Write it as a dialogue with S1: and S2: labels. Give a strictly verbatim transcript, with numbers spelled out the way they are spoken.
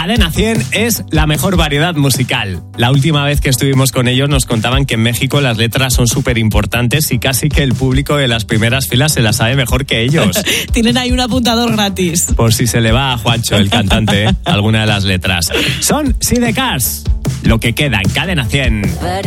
S1: Cadena cien es la mejor variedad musical. La última vez que estuvimos con ellos nos contaban que en México las letras son súper importantes y casi que el público de las primeras filas se las sabe mejor que ellos.
S2: Tienen ahí un apuntador gratis.
S1: Por si se le va a Juancho, el cantante, ¿eh? alguna de las letras. Son Sidecars, lo que queda en Cadena cien.